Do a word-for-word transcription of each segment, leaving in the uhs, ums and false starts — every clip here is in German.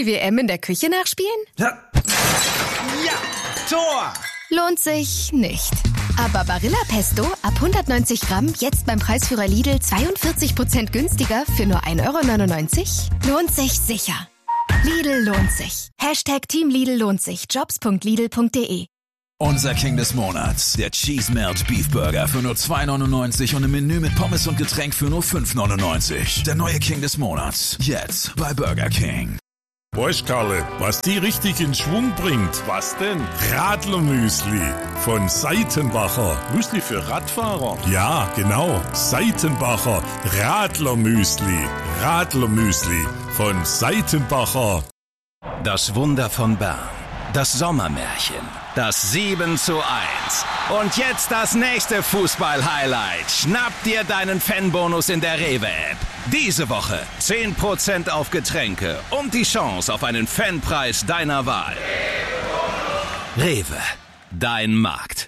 die W M in der Küche nachspielen? Ja, ja, Tor! Lohnt sich nicht. Aber Barilla Pesto ab hundertneunzig Gramm jetzt beim Preisführer Lidl zweiundvierzig Prozent günstiger für nur ein Euro neunundneunzig? Lohnt sich sicher. Lidl lohnt sich. Hashtag Team Lidl lohnt sich. Jobs punkt lidl punkt de. Unser King des Monats, der Cheese Melt Beef Burger für nur zwei neunundneunzig und im Menü mit Pommes und Getränk für nur fünf neunundneunzig. Der neue King des Monats, jetzt bei Burger King. Weißt Karle, was die richtig in Schwung bringt? Was denn? Radlermüsli von Seitenbacher. Müsli für Radfahrer? Ja, genau. Seitenbacher Radlermüsli. Radlermüsli von Seitenbacher. Das Wunder von Bern. Das Sommermärchen. Das sieben zu eins. Und jetzt das nächste Fußball-Highlight. Schnapp dir deinen Fanbonus in der Rewe-App. Diese Woche zehn Prozent auf Getränke und die Chance auf einen Fanpreis deiner Wahl. Rewe, dein Markt.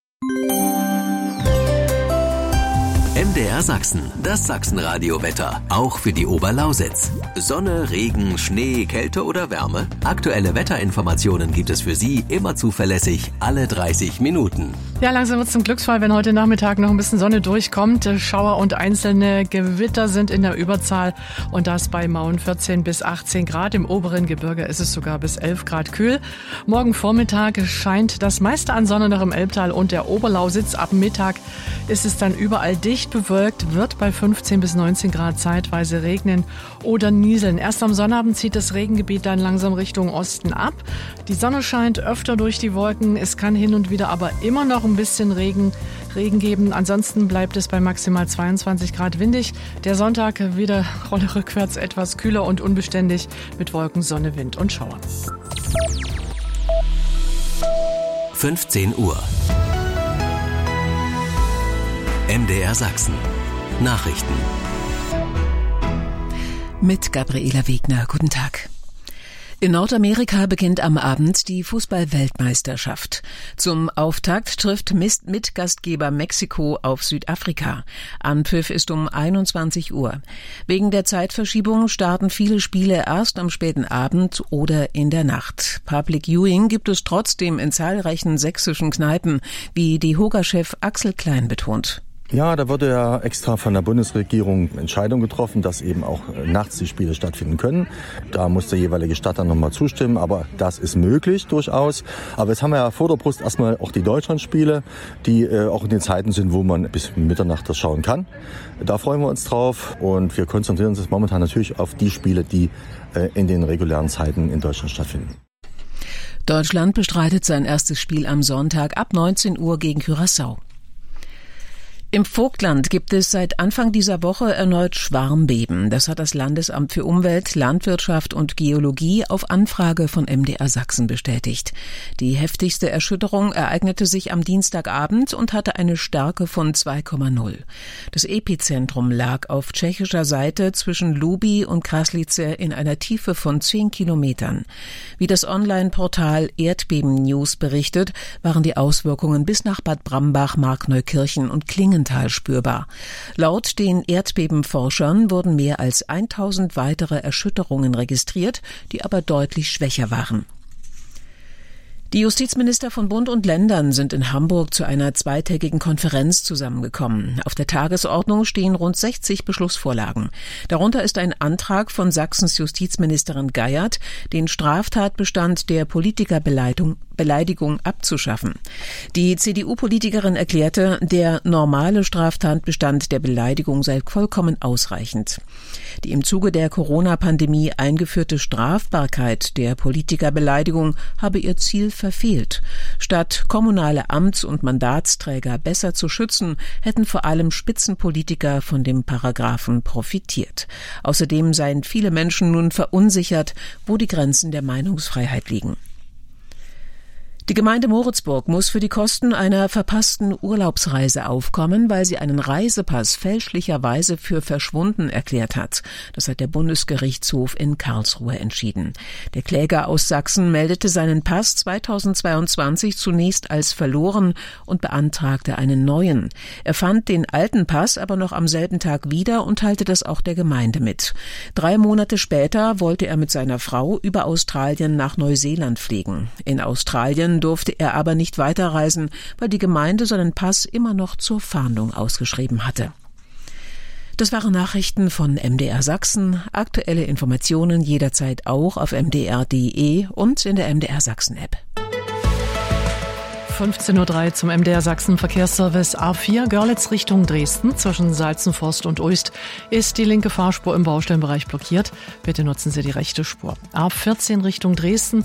M D R Sachsen, das Sachsenradio-Wetter, auch für die Oberlausitz. Sonne, Regen, Schnee, Kälte oder Wärme? Aktuelle Wetterinformationen gibt es für Sie immer zuverlässig alle dreißig Minuten. Ja, langsam wird es zum Glücksfall, wenn heute Nachmittag noch ein bisschen Sonne durchkommt. Schauer und einzelne Gewitter sind in der Überzahl und das bei Mauen vierzehn bis achtzehn Grad. Im oberen Gebirge ist es sogar bis elf Grad kühl. Morgen Vormittag scheint das meiste an Sonne noch im Elbtal und der Oberlausitz. Ab Mittag ist es dann überall dicht bewölkt, wird bei fünfzehn bis neunzehn Grad zeitweise regnen oder nieseln. Erst am Sonnabend zieht das Regengebiet dann langsam Richtung Osten ab. Die Sonne scheint öfter durch die Wolken. Es kann hin und wieder aber immer noch ein bisschen Regen, Regen geben. Ansonsten bleibt es bei maximal zweiundzwanzig Grad windig. Der Sonntag wieder Rolle rückwärts etwas kühler und unbeständig mit Wolken, Sonne, Wind und Schauern. fünfzehn Uhr. M D R Sachsen. Nachrichten. Mit Gabriela Wegner. Guten Tag. In Nordamerika beginnt am Abend die Fußball-Weltmeisterschaft. Zum Auftakt trifft Mitgastgeber Mexiko auf Südafrika. Anpfiff ist um einundzwanzig Uhr. Wegen der Zeitverschiebung starten viele Spiele erst am späten Abend oder in der Nacht. Public Viewing gibt es trotzdem in zahlreichen sächsischen Kneipen, wie D E H O G A-Chef Axel Klein betont. Ja, da wurde ja extra von der Bundesregierung Entscheidung getroffen, dass eben auch nachts die Spiele stattfinden können. Da muss der jeweilige Stadt dann nochmal zustimmen, aber das ist möglich durchaus. Aber jetzt haben wir ja vor der Brust erstmal auch die Deutschlandspiele, die äh, auch in den Zeiten sind, wo man bis Mitternacht das schauen kann. Da freuen wir uns drauf und wir konzentrieren uns jetzt momentan natürlich auf die Spiele, die äh, in den regulären Zeiten in Deutschland stattfinden. Deutschland bestreitet sein erstes Spiel am Sonntag ab neunzehn Uhr gegen Curaçao. Im Vogtland gibt es seit Anfang dieser Woche erneut Schwarmbeben. Das hat das Landesamt für Umwelt, Landwirtschaft und Geologie auf Anfrage von M D R Sachsen bestätigt. Die heftigste Erschütterung ereignete sich am Dienstagabend und hatte eine Stärke von zwei Komma null. Das Epizentrum lag auf tschechischer Seite zwischen Luby und Kraslice in einer Tiefe von zehn Kilometern. Wie das Online-Portal Erdbeben News berichtet, waren die Auswirkungen bis nach Bad Brambach, Markneukirchen und Klingen spürbar. Laut den Erdbebenforschern wurden mehr als tausend weitere Erschütterungen registriert, die aber deutlich schwächer waren. Die Justizminister von Bund und Ländern sind in Hamburg zu einer zweitägigen Konferenz zusammengekommen. Auf der Tagesordnung stehen rund sechzig Beschlussvorlagen. Darunter ist ein Antrag von Sachsens Justizministerin Geiert, den Straftatbestand der Politikerbeleidigung Beleidigung abzuschaffen. Die C D U-Politikerin erklärte, der normale Straftatbestand der Beleidigung sei vollkommen ausreichend. Die im Zuge der Corona-Pandemie eingeführte Strafbarkeit der Politikerbeleidigung habe ihr Ziel verfehlt. Statt kommunale Amts- und Mandatsträger besser zu schützen, hätten vor allem Spitzenpolitiker von dem Paragraphen profitiert. Außerdem seien viele Menschen nun verunsichert, wo die Grenzen der Meinungsfreiheit liegen. Die Gemeinde Moritzburg muss für die Kosten einer verpassten Urlaubsreise aufkommen, weil sie einen Reisepass fälschlicherweise für verschwunden erklärt hat. Das hat der Bundesgerichtshof in Karlsruhe entschieden. Der Kläger aus Sachsen meldete seinen Pass zweitausendzweiundzwanzig zunächst als verloren und beantragte einen neuen. Er fand den alten Pass aber noch am selben Tag wieder und teilte das auch der Gemeinde mit. Drei Monate später wollte er mit seiner Frau über Australien nach Neuseeland fliegen. In Australien durfte er aber nicht weiterreisen, weil die Gemeinde seinen Pass immer noch zur Fahndung ausgeschrieben hatte. Das waren Nachrichten von M D R Sachsen. Aktuelle Informationen jederzeit auch auf m d r punkt d e und in der M D R Sachsen App. fünfzehn Uhr drei zum M D R Sachsen Verkehrsservice. A vier Görlitz Richtung Dresden zwischen Salzenforst und Uist ist die linke Fahrspur im Baustellenbereich blockiert. Bitte nutzen Sie die rechte Spur. A vierzehn Richtung Dresden